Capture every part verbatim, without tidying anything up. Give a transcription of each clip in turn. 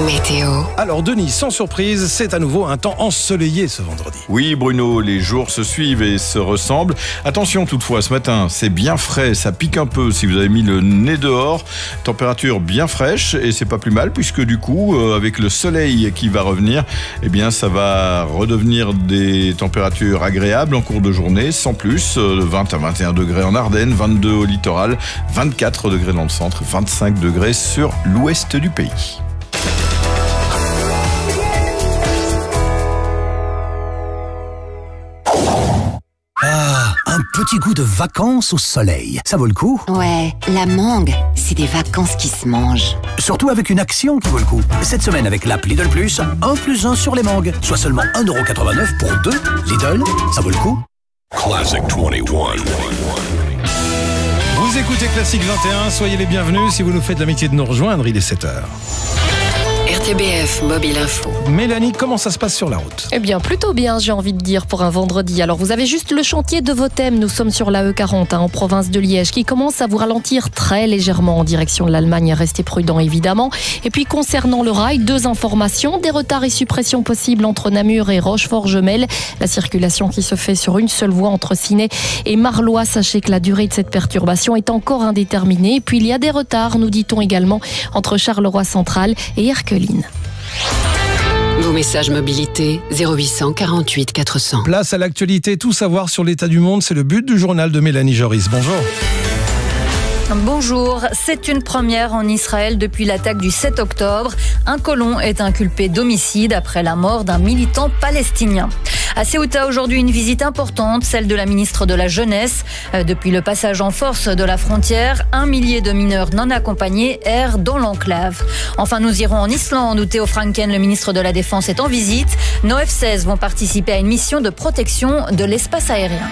Météo. Alors Denis, sans surprise, c'est à nouveau un temps ensoleillé ce vendredi. Oui Bruno, les jours se suivent et se ressemblent. Attention toutefois, ce matin, c'est bien frais, ça pique un peu si vous avez mis le nez dehors. Température bien fraîche et c'est pas plus mal puisque du coup, euh, avec le soleil qui va revenir, eh bien ça va redevenir des températures agréables en cours de journée, sans plus. Euh, vingt à vingt et un degrés en Ardennes, vingt-deux au littoral, vingt-quatre degrés dans le centre, vingt-cinq degrés sur l'ouest du pays. Ah, un petit goût de vacances au soleil. Ça vaut le coup? Ouais, la mangue, c'est des vacances qui se mangent. Surtout avec une action qui vaut le coup. Cette semaine avec l'app Lidl Plus, un plus un sur les mangues. Soit seulement un euro quatre-vingt-neuf pour deux. Lidl, ça vaut le coup? Classic vingt et un. Vous écoutez Classic vingt et un, soyez les bienvenus si vous nous faites l'amitié de nous rejoindre, il est sept heures. R T B F Mobile Info. Mélanie, comment ça se passe sur la route? Eh bien, plutôt bien, j'ai envie de dire, pour un vendredi. Alors, vous avez juste le chantier de Votem. Nous sommes sur la E quarante, hein, en province de Liège, qui commence à vous ralentir très légèrement en direction de l'Allemagne. Restez prudents, évidemment. Et puis, concernant le rail, deux informations. Des retards et suppressions possibles entre Namur et Rochefort-Gemelle. La circulation qui se fait sur une seule voie entre Ciney et Marlois. Sachez que la durée de cette perturbation est encore indéterminée. Et puis, il y a des retards, nous dit-on également, entre Charleroi Central et Erqueline. Vos messages mobilité zéro huit cent quarante-huit quatre cents. Place à l'actualité, tout savoir sur l'état du monde, c'est le but du journal de Mélanie Joris. Bonjour. Bonjour, c'est une première en Israël depuis l'attaque du sept octobre. Un colon est inculpé d'homicide après la mort d'un militant palestinien. À Ceuta, aujourd'hui, une visite importante, celle de la ministre de la Jeunesse. Depuis le passage en force de la frontière, un millier de mineurs non accompagnés errent dans l'enclave. Enfin, nous irons en Islande où Theo Franken, le ministre de la Défense, est en visite. Nos F seize vont participer à une mission de protection de l'espace aérien.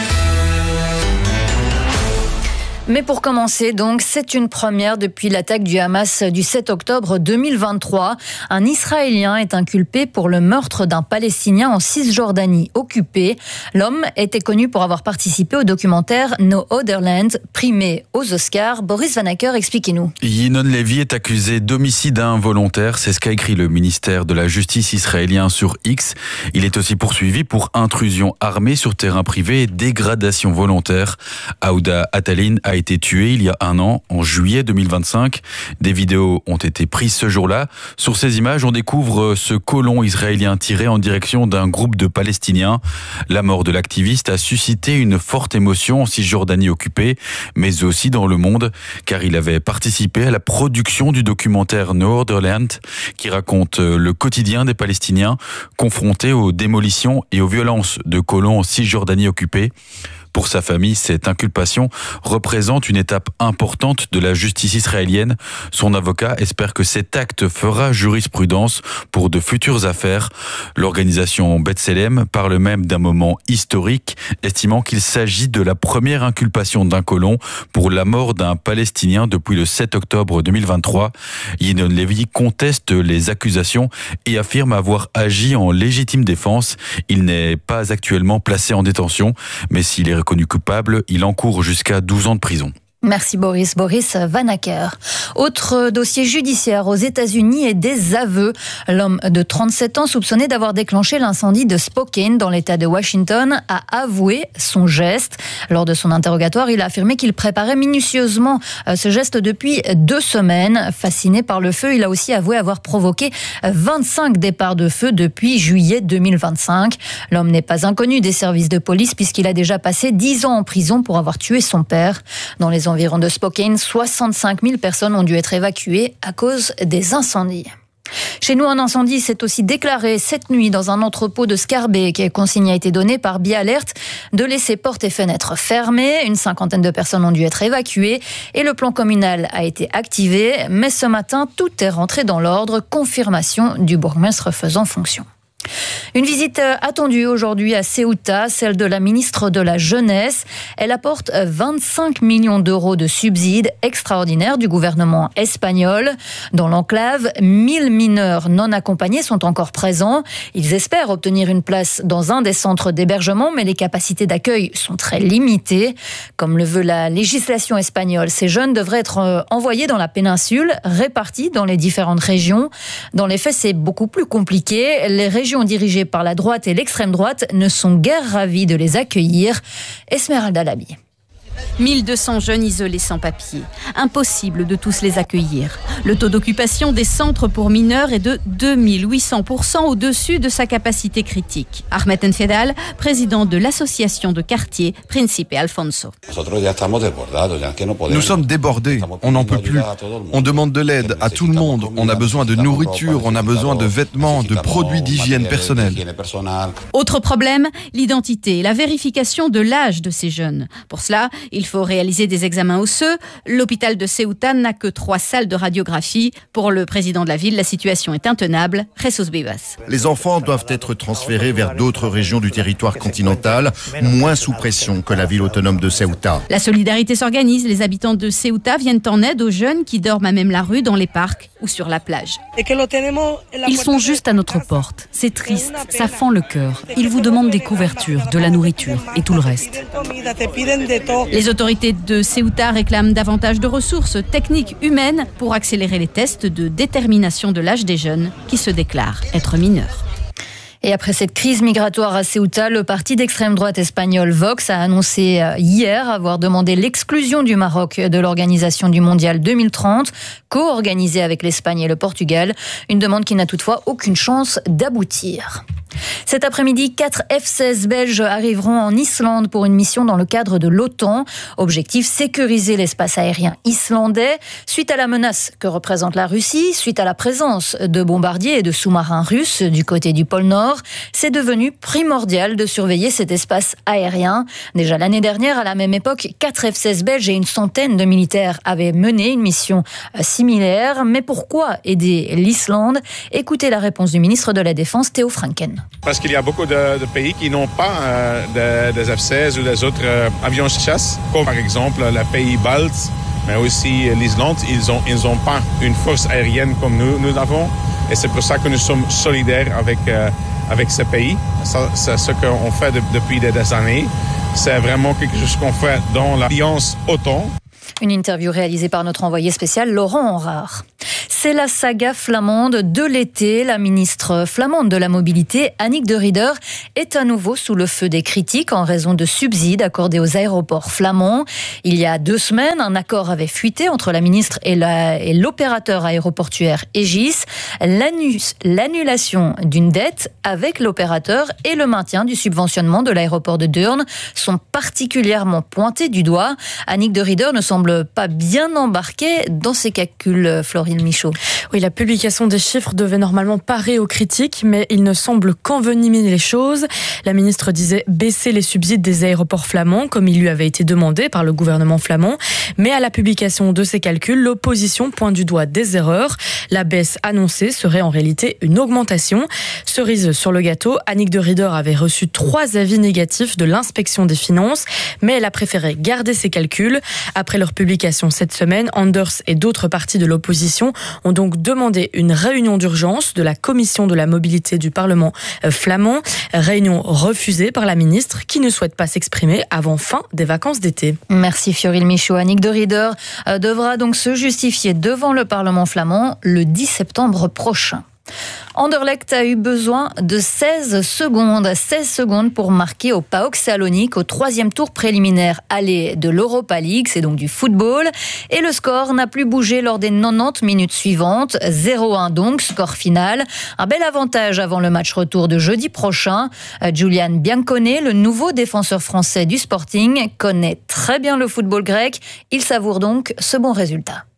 Mais pour commencer, donc, c'est une première depuis l'attaque du Hamas du sept octobre deux mille vingt-trois. Un Israélien est inculpé pour le meurtre d'un Palestinien en Cisjordanie occupée. L'homme était connu pour avoir participé au documentaire No Other Land, primé aux Oscars. Boris Vanacker, expliquez-nous. Yinon Levy est accusé d'homicide involontaire. C'est ce qu'a écrit le ministère de la Justice israélien sur X. Il est aussi poursuivi pour intrusion armée sur terrain privé et dégradation volontaire. Aouda Atalin a été tué il y a un an, en juillet deux mille vingt-cinq. Des vidéos ont été prises ce jour-là. Sur ces images, on découvre ce colon israélien tiré en direction d'un groupe de Palestiniens. La mort de l'activiste a suscité une forte émotion en Cisjordanie occupée, mais aussi dans le monde, car il avait participé à la production du documentaire No Other Land, qui raconte le quotidien des Palestiniens confrontés aux démolitions et aux violences de colons en Cisjordanie occupée. Pour sa famille, cette inculpation représente une étape importante de la justice israélienne. Son avocat espère que cet acte fera jurisprudence pour de futures affaires. L'organisation B'Tselem parle même d'un moment historique, estimant qu'il s'agit de la première inculpation d'un colon pour la mort d'un Palestinien depuis le sept octobre deux mille vingt-trois. Yinon Levy conteste les accusations et affirme avoir agi en légitime défense. Il n'est pas actuellement placé en détention, mais s'il est reconnu coupable, il encourt jusqu'à douze ans de prison. Merci Boris. Boris Vanacker. Autre dossier judiciaire aux États-Unis et des aveux. L'homme de trente-sept ans soupçonné d'avoir déclenché l'incendie de Spokane dans l'État de Washington a avoué son geste. Lors de son interrogatoire, il a affirmé qu'il préparait minutieusement ce geste depuis deux semaines. Fasciné par le feu, il a aussi avoué avoir provoqué vingt-cinq départs de feu depuis juillet deux mille vingt-cinq. L'homme n'est pas inconnu des services de police puisqu'il a déjà passé dix ans en prison pour avoir tué son père. Dans les environs de Spokane, soixante-cinq mille personnes ont dû être évacuées à cause des incendies. Chez nous, un incendie s'est aussi déclaré cette nuit dans un entrepôt de Scarbeck. Consigne a été donnée par Bi-Alert de laisser portes et fenêtres fermées. Une cinquantaine de personnes ont dû être évacuées et le plan communal a été activé. Mais ce matin, tout est rentré dans l'ordre. Confirmation du bourgmestre faisant fonction. Une visite attendue aujourd'hui à Ceuta, celle de la ministre de la Jeunesse. Elle apporte vingt-cinq millions d'euros de subsides extraordinaires du gouvernement espagnol. Dans l'enclave, mille mineurs non accompagnés sont encore présents. Ils espèrent obtenir une place dans un des centres d'hébergement, mais les capacités d'accueil sont très limitées. Comme le veut la législation espagnole, ces jeunes devraient être envoyés dans la péninsule, répartis dans les différentes régions. Dans les faits, c'est beaucoup plus compliqué. Les régions dirigées par la droite et l'extrême droite ne sont guère ravis de les accueillir. Esmeralda Labi. mille deux cents jeunes isolés sans papier. Impossible de tous les accueillir. Le taux d'occupation des centres pour mineurs est de deux mille huit cents pour cent au-dessus de sa capacité critique. Ahmed Enfedal, président de l'association de quartier Principe Alfonso. Nous sommes débordés, on n'en peut plus. On demande de l'aide à tout le monde. On a besoin de nourriture, on a besoin de vêtements, de produits d'hygiène personnelle. Autre problème, l'identité et la vérification de l'âge de ces jeunes. Pour cela, il faut réaliser des examens osseux. L'hôpital de Ceuta n'a que trois salles de radiographie. Pour le président de la ville, la situation est intenable. Jesus Vivas. Les enfants doivent être transférés vers d'autres régions du territoire continental, moins sous pression que la ville autonome de Ceuta. La solidarité s'organise. Les habitants de Ceuta viennent en aide aux jeunes qui dorment à même la rue, dans les parcs ou sur la plage. Ils sont juste à notre porte. C'est triste, ça fend le cœur. Ils vous demandent des couvertures, de la nourriture et tout le reste. Les autorités de Ceuta réclament davantage de ressources techniques humaines pour accélérer les tests de détermination de l'âge des jeunes qui se déclarent être mineurs. Et après cette crise migratoire à Ceuta, le parti d'extrême droite espagnol Vox a annoncé hier avoir demandé l'exclusion du Maroc de l'organisation du Mondial deux mille trente, co-organisée avec l'Espagne et le Portugal. Une demande qui n'a toutefois aucune chance d'aboutir. Cet après-midi, quatre F seize belges arriveront en Islande pour une mission dans le cadre de l'OTAN. Objectif, sécuriser l'espace aérien islandais. Suite à la menace que représente la Russie, suite à la présence de bombardiers et de sous-marins russes du côté du pôle Nord, c'est devenu primordial de surveiller cet espace aérien. Déjà l'année dernière, à la même époque, quatre F seize belges et une centaine de militaires avaient mené une mission similaire. Mais pourquoi aider l'Islande ? Écoutez la réponse du ministre de la Défense, Theo Franken. Parce qu'il y a beaucoup de, de pays qui n'ont pas euh, des F seize ou des autres euh, avions de chasse, comme par exemple les pays baltes, mais aussi l'Islande. Ils n'ont ils ont pas une force aérienne comme nous, nous l'avons. Et c'est pour ça que nous sommes solidaires avec, euh, avec ces pays. Ça, c'est ce qu'on fait de, depuis des années. C'est vraiment quelque chose qu'on fait dans l'Alliance OTAN. Une interview réalisée par notre envoyé spécial Laurent Henrard. C'est la saga flamande de l'été. La ministre flamande de la mobilité, Annick de Ridder, est à nouveau sous le feu des critiques en raison de subsides accordés aux aéroports flamands. Il y a deux semaines, un accord avait fuité entre la ministre et, la, et l'opérateur aéroportuaire Aegis. L'annus, l'annulation d'une dette avec l'opérateur et le maintien du subventionnement de l'aéroport de Deurne sont particulièrement pointés du doigt. Annick de Ridder ne semble pas bien embarquée dans ses calculs, Florine Michaud. Oui, la publication des chiffres devait normalement parer aux critiques, mais il ne semble qu'envenimer les choses. La ministre disait baisser les subsides des aéroports flamands, comme il lui avait été demandé par le gouvernement flamand. Mais à la publication de ces calculs, l'opposition pointe du doigt des erreurs. La baisse annoncée serait en réalité une augmentation. Cerise sur le gâteau, Annick de Ridder avait reçu trois avis négatifs de l'inspection des finances, mais elle a préféré garder ses calculs. Après leur publication cette semaine, Anders et d'autres partis de l'opposition ont donc demandé une réunion d'urgence de la commission de la mobilité du Parlement flamand. Réunion refusée par la ministre qui ne souhaite pas s'exprimer avant fin des vacances d'été. Merci Fioril Michaud. Annick de Ridder devra donc se justifier devant le Parlement flamand le dix septembre prochain. Anderlecht a eu besoin de seize secondes, seize secondes pour marquer au PAOK Salonique au troisième tour préliminaire aller de l'Europa League, c'est donc du football. Et le score n'a plus bougé lors des quatre-vingt-dix minutes suivantes, zéro un donc, score final. Un bel avantage avant le match retour de jeudi prochain. Julian Biancone, le nouveau défenseur français du Sporting, connaît très bien le football grec. Il savoure donc ce bon résultat.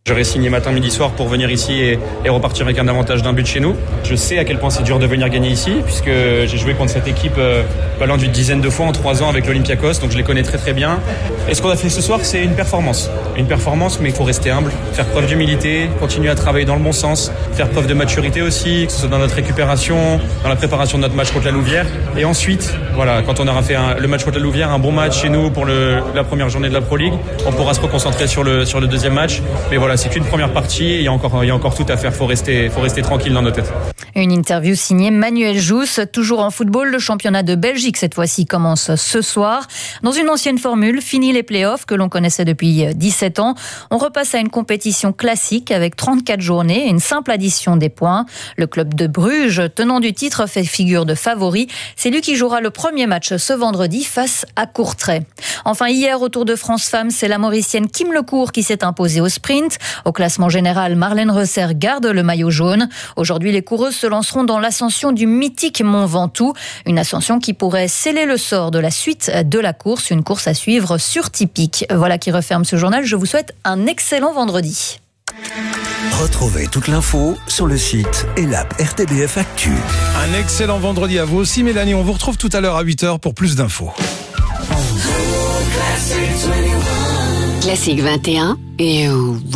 J'aurais signé matin, midi, soir pour venir ici et, et repartir avec un avantage d'un but chez nous. Je sais à quel point c'est dur de venir gagner ici, puisque j'ai joué contre cette équipe euh, pas loin d'une dizaine de fois en trois ans avec l'Olympiakos, donc je les connais très très bien. Et ce qu'on a fait ce soir, c'est une performance. Une performance, mais il faut rester humble, faire preuve d'humilité, continuer à travailler dans le bon sens, faire preuve de maturité aussi, que ce soit dans notre récupération, dans la préparation de notre match contre la Louvière. Et ensuite, voilà, quand on aura fait un, le match contre la Louvière, un bon match chez nous pour le, la première journée de la Pro League, on pourra se reconcentrer sur le, sur le deuxième match. Mais voilà, c'est qu'une première partie, il y a encore, il y a encore tout à faire, il faut rester, faut rester tranquille dans nos têtes. Une interview signée Manuel Jousse. Toujours en football, le championnat de Belgique cette fois-ci commence ce soir. Dans une ancienne formule, fini les playoffs que l'on connaissait depuis dix-sept ans. On repasse à une compétition classique avec trente-quatre journées et une simple addition des points. Le club de Bruges, tenant du titre, fait figure de favori. C'est lui qui jouera le premier match ce vendredi face à Courtrai. Enfin, hier, au Tour de France Femmes, c'est la Mauricienne Kim Lecourt qui s'est imposée au sprint. Au classement général, Marlène Reusser garde le maillot jaune. Aujourd'hui, les coureuses se lanceront dans l'ascension du mythique Mont Ventoux. Une ascension qui pourrait sceller le sort de la suite de la course. Une course à suivre sur Tipeee. Voilà qui referme ce journal. Je vous souhaite un excellent vendredi. Retrouvez toute l'info sur le site et l'app R T B F Actu. Un excellent vendredi à vous aussi, Mélanie. On vous retrouve tout à l'heure à huit heures pour plus d'infos. Classique vingt et un et...